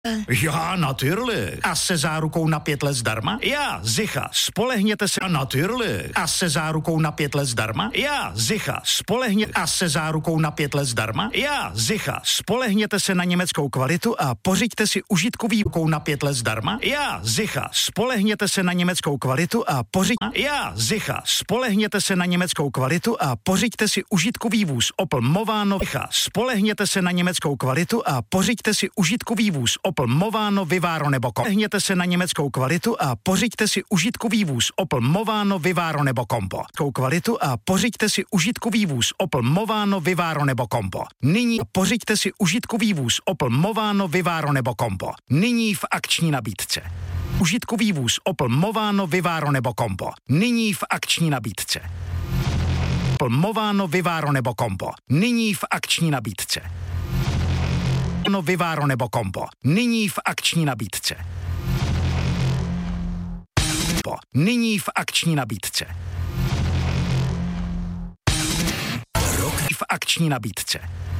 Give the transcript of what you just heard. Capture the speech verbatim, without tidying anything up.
Ja, natürlich. A se zárukou na pět let zdarma? Ja, Zicha, spolehněte se natürlich. A se zárukou na pět let zdarma? Ja, Zicha, spolehněte a se zárukou na pět let zdarma? Ja, Zicha, spolehněte se na německou kvalitu a pořiďte si užitkový rukou na pět let zdarma? Ja, Zicha, spolehněte se na německou kvalitu a pořiď... Ja, Zicha, spolehněte se na německou kvalitu a pořiďte si užitkový vůz Opel Movano. Zicha, spolehněte se na německou kvalitu a pořiďte si užitkový vůz Opel Movano, Vivaro nebo Kompo. Spolehněte se na německou kvalitu a pořiďte si užitkový vůz Opel Movano, Vivaro nebo Kompo. Kvalitu a pořiďte si užitkový vůz Opel Movano, Vivaro nebo Kompo. Nyní pořiďte si užitkový vůz Opel Movano, Vivaro nebo Kompo. Nyní v akční nabídce. Užitkový vůz Opel Movano, Vivaro nebo Kompo. Nyní v akční nabídce. Opel Movano, Vivaro nebo Kompo. Nyní v akční nabídce. No, Vivaro nebo Kompo. Nyní v akční nabídce. Po. Nyní v akční nabídce. Rok v akční nabídce.